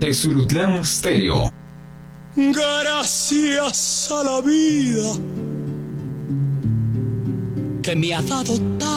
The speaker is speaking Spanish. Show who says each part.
Speaker 1: Tesulutlán Stereo.
Speaker 2: Gracias a la vida que me ha dado